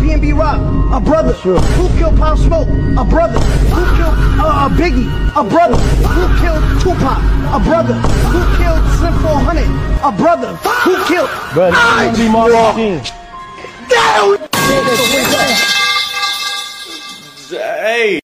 PNB Rock? A brother. Sure. Who killed Pop Smoke? A brother. Who killed Biggie? A brother. Who killed Tupac? A brother. Who killed Slim 400? A brother. Who killed? Brother, Hey.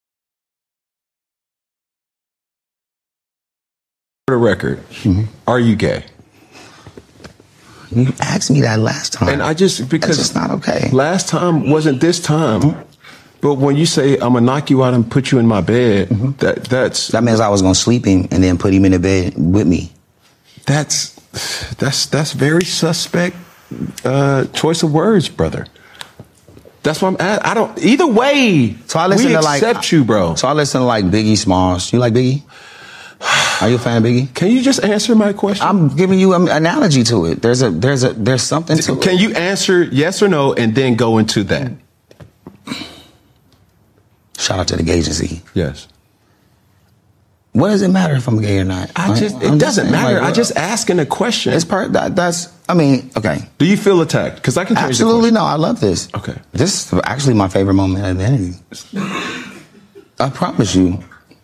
For the record, are you gay? You asked me that last time. And because that's just not okay. Last time wasn't this time. But when you say I'm gonna knock you out and put you in my bed, that means I was gonna sleep him and then put him in the bed with me. That's very suspect choice of words, brother. That's what I'm at. I don't. Either way, so I listen we to accept you, bro. So I listen to like Biggie Smalls. You like Biggie? Are you a fan of Biggie? Can you just answer my question? I'm giving you an analogy to it. There's something to it. Can you answer yes or no and then go into that? Shout out to the gay agency. Yes. What does it matter if I'm gay or not? It doesn't matter. I'm just asking a question. It's okay. Do you feel attacked? Because I can change Absolutely no. I love this. Okay. This is actually my favorite moment of the interview. I promise you.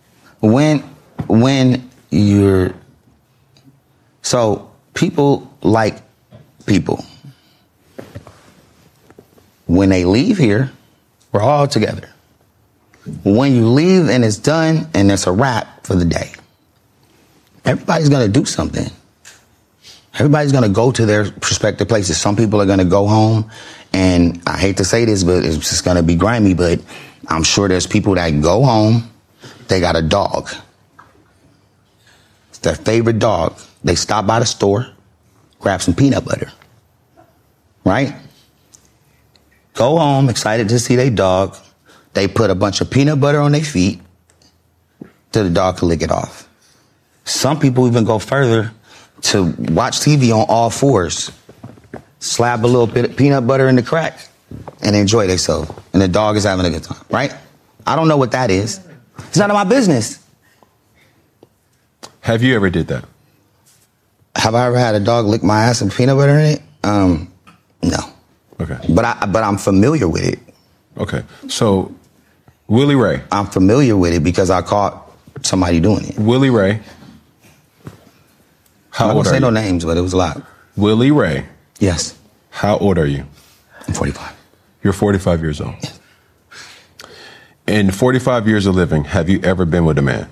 When you're... So, people like people. When they leave here, we're all together. When you leave and it's done and it's a wrap for the day, everybody's going to do something. Everybody's going to go to their prospective places. Some people are going to go home, and I hate to say this, but it's just going to be grimy, but I'm sure there's people that go home, they got a dog. It's their favorite dog. They stop by the store, grab some peanut butter, right? Go home, excited to see their dog. They put a bunch of peanut butter on their feet till the dog can lick it off. Some people even go further to watch TV on all fours, slap a little bit of peanut butter in the crack, and enjoy themselves. And the dog is having a good time, right? I don't know what that is. It's none of my business. Have you ever did that? Have I ever had a dog lick my ass and peanut butter in it? No. Okay. But I'm familiar with it. Okay. So, Willie Ray. I'm familiar with it because I caught somebody doing it. Willie Ray. How old are you? I don't say no names, but it was a lot. Willie Ray. Yes. How old are you? I'm 45. You're 45 years old. Yes. In 45 years of living, have you ever been with a man?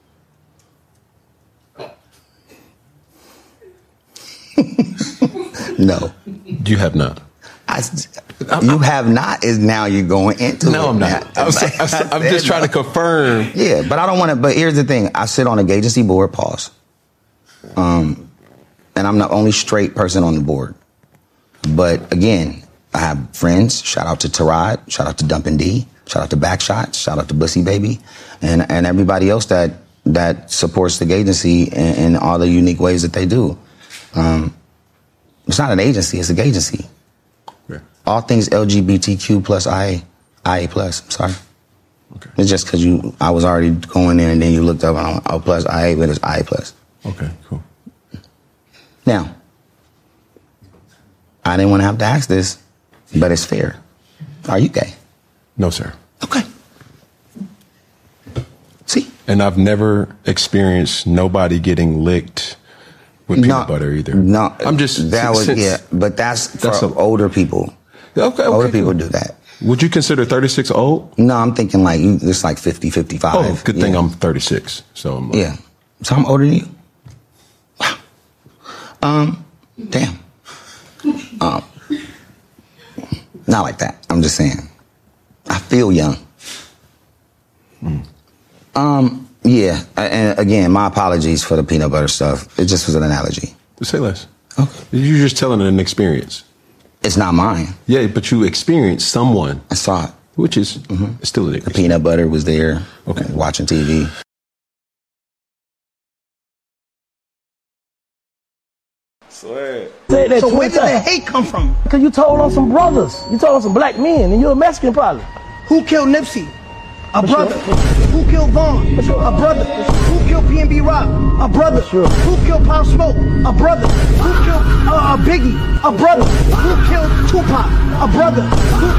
No. You have not. You have not is now you're going into it. No, I'm not. I'm just trying to confirm. Yeah, but I don't want to. But here's the thing. I sit on a gay agency board, pause. And I'm the only straight person on the board. But again, I have friends. Shout out to Tarad. Shout out to Dumpin' D. Shout out to Backshots. Shout out to Bussy Baby. And everybody else that supports the gay agency in all the unique ways that they do. It's not an agency. It's a gay agency. Okay. All things LGBTQ plus IA plus. I'm sorry. Okay. It's just because I was already going there and then you looked up and I'm O plus IA, but it's IA plus. Okay, cool. Now, I didn't want to have to ask this, but it's fair. Are you gay? No, sir. Okay. See? And I've never experienced nobody getting licked with peanut butter either. No, I'm just but that's for older people. Okay, older people do that. Would you consider 36 old? No, I'm thinking like it's like 50, 55. Oh, good thing I'm 36. So yeah, so I'm older than you. Wow. Damn. Not like that. I'm just saying. I feel young. Yeah, and again, my apologies for the peanut butter stuff. It just was an analogy. Say less. Okay. You're just telling an experience. It's not mine. Yeah, but you experienced someone. I saw it. Which is still an experience. The peanut butter was there. Okay. Watching TV. Swear. So where did the hate come from? Because you told on some brothers. You told on some black men, and you're a Mexican probably. Who killed Nipsey? A brother. Sure. Who killed Vaughn? Sure. A brother. Who killed PNB Rock? A brother. Sure. Who killed Pop Smoke? A brother. Who killed Biggie? A brother. Who killed Tupac? A brother. Who